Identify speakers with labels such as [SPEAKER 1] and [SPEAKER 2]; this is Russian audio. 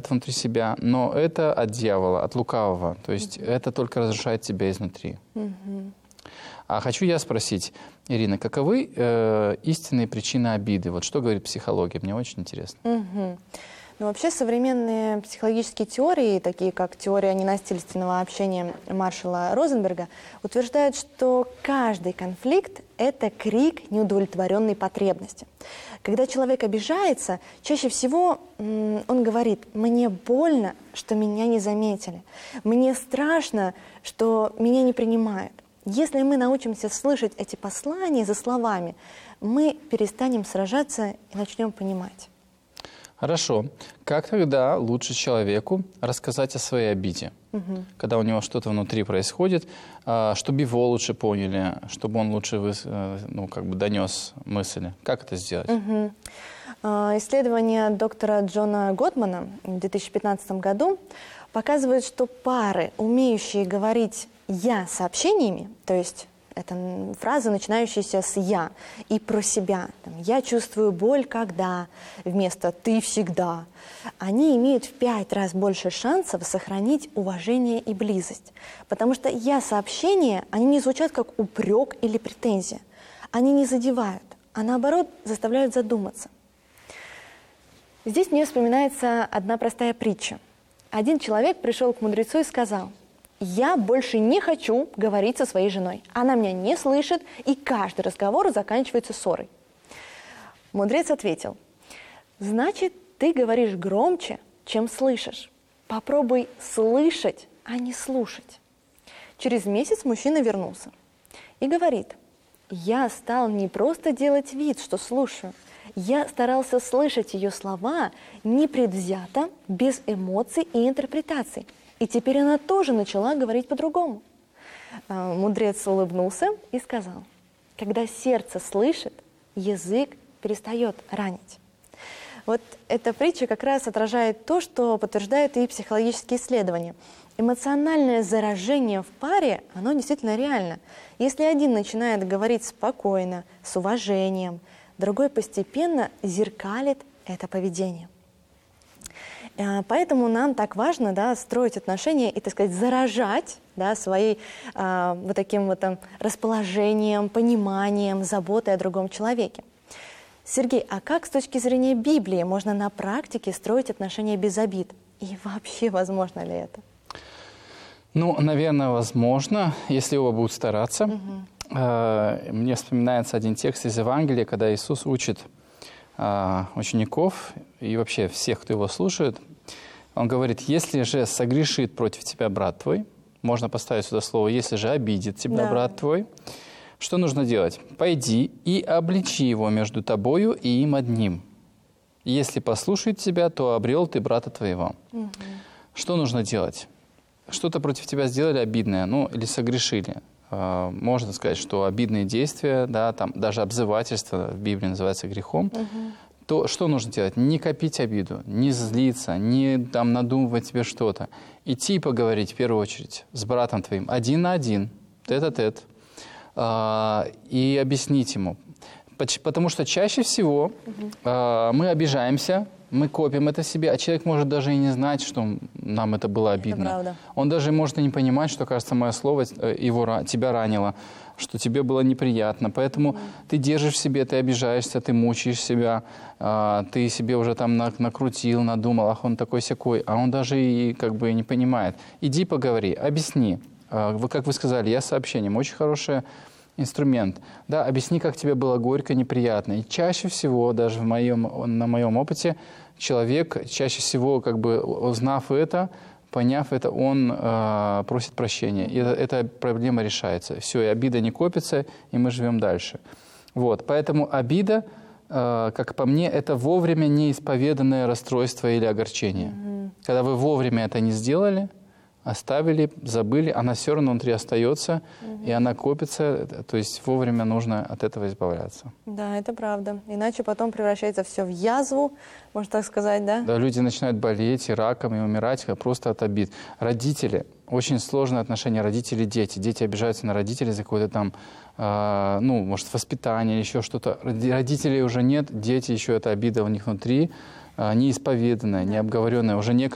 [SPEAKER 1] держит внутри себя, но это от дьявола, от лукавого. То есть это только разрушает тебя изнутри. А хочу я спросить, Ирина, каковы истинные причины обиды? Вот что говорит психология? Мне очень интересно.
[SPEAKER 2] Ну, вообще современные психологические теории, такие как теория ненасильственного общения Маршала Розенберга, утверждают, что каждый конфликт – это крик неудовлетворенной потребности. Когда человек обижается, чаще всего он говорит: «Мне больно, что меня не заметили. Мне страшно, что меня не принимают». Если мы научимся слышать эти послания за словами, мы перестанем сражаться и начнем понимать.
[SPEAKER 1] Хорошо. Как тогда лучше человеку рассказать о своей обиде? Когда у него что-то внутри происходит, чтобы его лучше поняли, чтобы он лучше донес мысли. Как это сделать?
[SPEAKER 2] Исследование доктора Джона Готмана в 2015 году показывает, что пары, умеющие говорить «я» сообщениями, то есть это фразы, начинающиеся с «я» и про себя. «Я чувствую боль, когда» вместо «ты всегда». Они имеют в 5 раз больше шансов сохранить уважение и близость. Потому что «я» сообщения, они не звучат как упрек или претензия. Они не задевают, а наоборот заставляют задуматься. Здесь мне вспоминается одна простая притча. Один человек пришел к мудрецу и сказал: «Я больше не хочу говорить со своей женой. Она меня не слышит, и каждый разговор заканчивается ссорой». Мудрец ответил: «Значит, ты говоришь громче, чем слышишь. Попробуй слышать, а не слушать». Через месяц мужчина вернулся и говорит: «Я стал не просто делать вид, что слушаю. Я старался слышать ее слова непредвзято, без эмоций и интерпретаций. И теперь она тоже начала говорить по-другому». Мудрец улыбнулся и сказал: «Когда сердце слышит, язык перестает ранить». Вот эта притча как раз отражает то, что подтверждают и психологические исследования. Эмоциональное заражение в паре, оно действительно реально. Если один начинает говорить спокойно, с уважением, другой постепенно зеркалит это поведение. Поэтому нам так важно, строить отношения и, так сказать, заражать, своим вот таким вот расположением, пониманием, заботой о другом человеке. Сергей, а как с точки зрения Библии можно на практике строить отношения без обид? И вообще возможно ли это?
[SPEAKER 1] Ну, наверное, возможно, если оба будут стараться. Мне вспоминается один текст из Евангелия, когда Иисус учит учеников и вообще всех, кто его слушает. Он говорит: если же согрешит против тебя брат твой, можно поставить сюда слово «если же обидит тебя брат твой», что нужно делать? Пойди и обличи его между тобою и им одним. Если послушает тебя, то обрел ты брата твоего. Что нужно делать? Что-то против тебя сделали обидное, или согрешили. Можно сказать, что обидные действия, там даже обзывательство в Библии называется грехом. То что нужно делать? Не копить обиду, не злиться, не надумывать себе что-то. Идти и поговорить в первую очередь с братом твоим, один на один, тет-а-тет, и объяснить ему. Потому что чаще всего мы обижаемся, мы копим это в себе, а человек может даже и не знать, что нам это было обидно. Он даже может и не понимать, что, кажется, мое слово тебя ранило, что тебе было неприятно. Поэтому ты держишь в себе, ты обижаешься, ты мучаешь себя, ты себе уже накрутил, надумал, ах, он такой-сякой, а он даже и не понимает. Иди поговори, объясни. Как вы сказали, я сообщением, очень хорошее инструмент. Объясни, как тебе было горько, неприятно. И чаще всего, даже на моем опыте, человек чаще всего, узнав это, поняв это, он просит прощения. И эта проблема решается. Все, и обида не копится, и мы живем дальше. Поэтому обида, как по мне, это вовремя неисповеданное расстройство или огорчение. Когда вы вовремя это не сделали, оставили, забыли, она все равно внутри остается, и она копится, то есть вовремя нужно от этого избавляться.
[SPEAKER 2] Да, это правда. Иначе потом превращается все в язву, можно так сказать, да?
[SPEAKER 1] Да, люди начинают болеть и раком, и умирать просто от обид. Родители, очень сложные отношения родители-дети. Дети обижаются на родителей за какое-то может, воспитание или еще что-то. Родителей уже нет, дети еще, эта обида у них внутри, неисповеданная, необговоренная, уже некому